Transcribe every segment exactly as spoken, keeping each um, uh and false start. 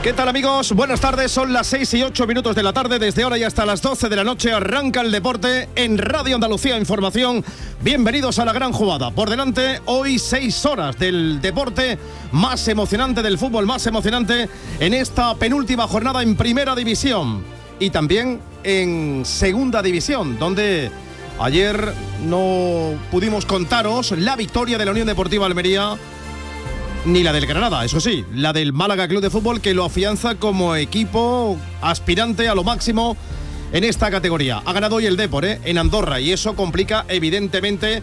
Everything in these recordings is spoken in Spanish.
¿Qué tal, amigos? Buenas tardes, son las seis y ocho minutos de la tarde. Desde ahora y hasta las doce de la noche arranca el deporte en Radio Andalucía Información. Bienvenidos a la gran jugada. Por delante, hoy seis horas del deporte más emocionante, del fútbol más emocionante en esta penúltima jornada en Primera División y también en Segunda División, donde ayer no pudimos contaros la victoria de la Unión Deportiva Almería, ni la del Granada, eso sí, la del Málaga Club de Fútbol, que lo afianza como equipo aspirante a lo máximo en esta categoría. Ha ganado hoy el Depor, ¿eh? en Andorra, y eso complica evidentemente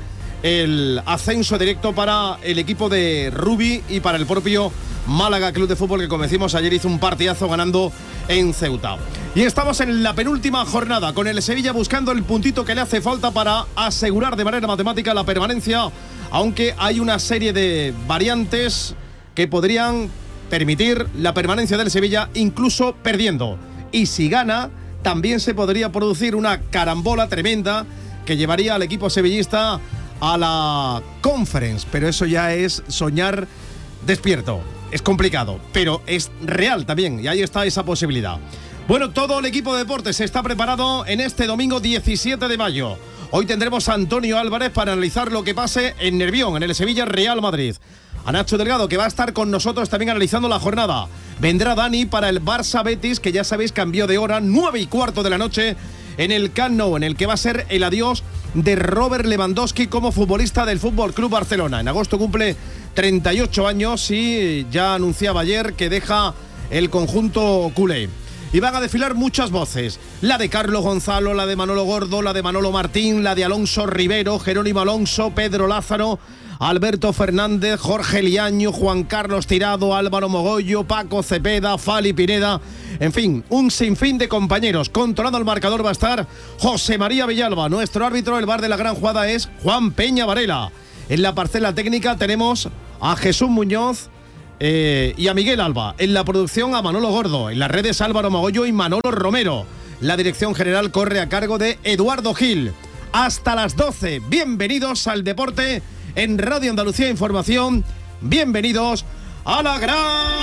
el ascenso directo para el equipo de Rubi y para el propio Málaga Club de Fútbol, que como decimos ayer hizo un partidazo ganando en Ceuta. Y estamos en la penúltima jornada con el Sevilla buscando el puntito que le hace falta para asegurar de manera matemática la permanencia, aunque hay una serie de variantes que podrían permitir la permanencia del Sevilla incluso perdiendo. Y si gana, también se podría producir una carambola tremenda que llevaría al equipo sevillista a la Conference, pero eso ya es soñar despierto. Es complicado, pero es real también, y ahí está esa posibilidad. Bueno, todo el equipo de deportes está preparado en este domingo diecisiete de mayo. Hoy tendremos a Antonio Álvarez para analizar lo que pase en Nervión, en el Sevilla Real Madrid. A Nacho Delgado, que va a estar con nosotros también analizando la jornada. Vendrá Dani para el Barça Betis, que ya sabéis cambió de hora, nueve y cuarto de la noche en el Camp Nou, en el que va a ser el adiós de Robert Lewandowski como futbolista del F C Barcelona. En agosto cumple treinta y ocho años y ya anunciaba ayer que deja el conjunto culé. Y van a desfilar muchas voces, la de Carlos Gonzalo, la de Manolo Gordo, la de Manolo Martín, la de Alonso Rivero, Jerónimo Alonso, Pedro Lázaro, Alberto Fernández, Jorge Liaño, Juan Carlos Tirado, Álvaro Mogollo, Paco Cepeda, Fali Pineda, en fin, un sinfín de compañeros. Controlando el marcador va a estar José María Villalba, nuestro árbitro. El bar de la gran jugada es Juan Peña Varela. En la parcela técnica tenemos a Jesús Muñoz Eh, y a Miguel Alba. En la producción a Manolo Gordo. En las redes Álvaro Mogollo y Manolo Romero. La dirección general corre a cargo de Eduardo Gil. Hasta las doce. Bienvenidos al deporte en Radio Andalucía Información. Bienvenidos a la gran